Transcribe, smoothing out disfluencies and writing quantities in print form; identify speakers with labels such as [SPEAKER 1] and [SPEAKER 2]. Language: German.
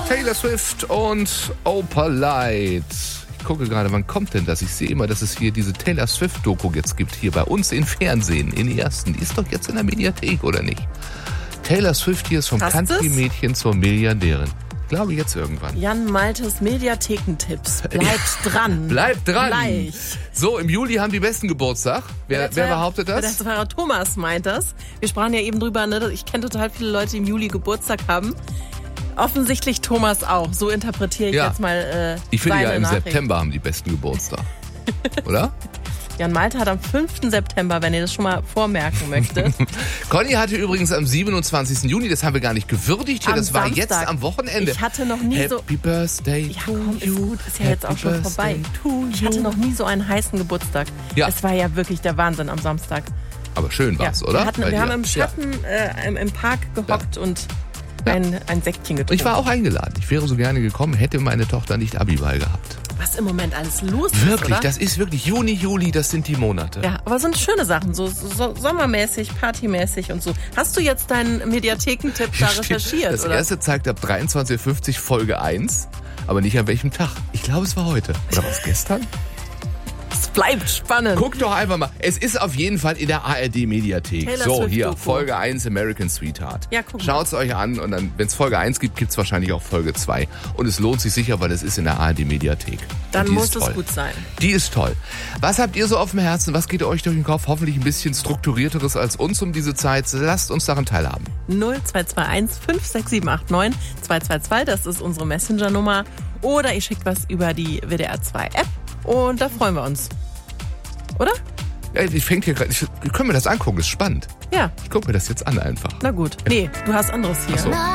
[SPEAKER 1] Taylor Swift und Opalite. Ich gucke gerade, wann kommt denn das? Ich sehe immer, dass es hier diese Taylor Swift-Doku jetzt gibt, hier bei uns im Fernsehen, in ersten. Die ist doch jetzt in der Mediathek, oder nicht? Taylor Swift hier ist vom Country-Mädchen zur Milliardärin. Ich glaube jetzt irgendwann.
[SPEAKER 2] Jan Maltes Mediathekentipps. Bleibt dran.
[SPEAKER 1] Bleibt dran.
[SPEAKER 2] Gleich.
[SPEAKER 1] So, im Juli haben die Besten Geburtstag. Wer behauptet das?
[SPEAKER 2] Der Pfarrer Thomas meint das. Wir sprachen ja eben drüber, ne? Ich kenne total viele Leute, die im Juli Geburtstag haben. Offensichtlich Thomas auch. So interpretiere ich jetzt mal
[SPEAKER 1] ich finde ja, im
[SPEAKER 2] Nachricht.
[SPEAKER 1] September haben die Besten Geburtstag. Oder?
[SPEAKER 2] Jan Malte hat am 5. September, wenn ihr das schon mal vormerken möchtet.
[SPEAKER 1] Conny hatte übrigens am 27. Juni, das haben wir gar nicht gewürdigt hier, das war
[SPEAKER 2] Samstag.
[SPEAKER 1] jetzt am Wochenende.
[SPEAKER 2] Ich hatte noch nie so...
[SPEAKER 1] Happy Birthday
[SPEAKER 2] Ja,
[SPEAKER 1] to
[SPEAKER 2] komm, ist
[SPEAKER 1] you.
[SPEAKER 2] gut, ist ja jetzt auch schon vorbei. Ich hatte noch nie so einen heißen Geburtstag.
[SPEAKER 1] Ja.
[SPEAKER 2] Es war ja wirklich der Wahnsinn am Samstag.
[SPEAKER 1] Aber schön war's, oder?
[SPEAKER 2] Wir haben im Schatten im Park gehockt und ein Säckchen getrunken.
[SPEAKER 1] Ich war auch eingeladen. Ich wäre so gerne gekommen, hätte meine Tochter nicht Abiball gehabt.
[SPEAKER 2] Was im Moment alles los ist,
[SPEAKER 1] Wirklich,
[SPEAKER 2] oder?
[SPEAKER 1] das ist wirklich Juni, Juli, das sind die Monate.
[SPEAKER 2] Ja, aber sind schöne Sachen, so sommermäßig, partymäßig und so. Hast du jetzt deinen Mediathekentipp da recherchiert,
[SPEAKER 1] Das
[SPEAKER 2] oder?
[SPEAKER 1] erste zeigt ab 23.50 Uhr Folge 1, aber nicht an welchem Tag. Ich glaube, es war heute. Oder was, gestern?
[SPEAKER 2] Es bleibt spannend.
[SPEAKER 1] Guck doch einfach mal. Es ist auf jeden Fall in der ARD-Mediathek.
[SPEAKER 2] Taylor
[SPEAKER 1] So,
[SPEAKER 2] Swift
[SPEAKER 1] hier,
[SPEAKER 2] Doku.
[SPEAKER 1] Folge 1, American Sweetheart.
[SPEAKER 2] Ja, guck mal.
[SPEAKER 1] Schaut's euch an und dann, wenn es Folge 1 gibt, gibt's wahrscheinlich auch Folge 2. Und es lohnt sich sicher, weil es ist in der ARD-Mediathek.
[SPEAKER 2] Dann
[SPEAKER 1] Und die
[SPEAKER 2] muss
[SPEAKER 1] ist
[SPEAKER 2] es
[SPEAKER 1] toll.
[SPEAKER 2] gut sein.
[SPEAKER 1] Die ist toll. Was habt ihr so auf dem Herzen? Was geht euch durch den Kopf? Hoffentlich ein bisschen strukturierteres als uns um diese Zeit. Lasst uns daran teilhaben.
[SPEAKER 2] 0221 56789 222, das ist unsere Messenger-Nummer. Oder ihr schickt was über die WDR 2 App und da freuen wir uns. Oder?
[SPEAKER 1] Ja, ich fängt hier gerade. Können wir das angucken? Das ist spannend.
[SPEAKER 2] Ja,
[SPEAKER 1] Ich gucke mir das jetzt an einfach.
[SPEAKER 2] na gut. Nee, du hast anderes hier.
[SPEAKER 1] Ach so.